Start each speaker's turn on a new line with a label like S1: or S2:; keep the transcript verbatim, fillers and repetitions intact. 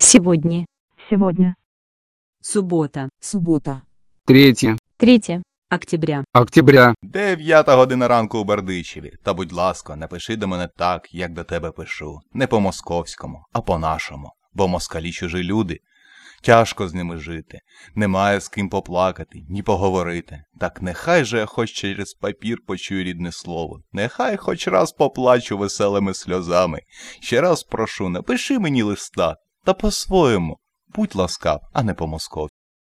S1: Сегодня.
S2: Сегодня.
S3: Суббота.
S4: Суббота.
S5: Третє
S1: третье
S3: Октября.
S5: октября.
S6: Дев'ята година ранку у Бердичеві. Та, будь ласка, напиши до мене так, як до тебе пишу. Не по-московському, а по-нашому. Бо москалі чужі люди. Тяжко з ними жити. Немає з ким поплакати, ні поговорити. Так нехай же я хоч через папір почую рідне слово. Нехай хоч раз поплачу веселими сльозами. Ще раз прошу, напиши мені листа. Та по-своєму. Будь ласкав, а не по-московськи.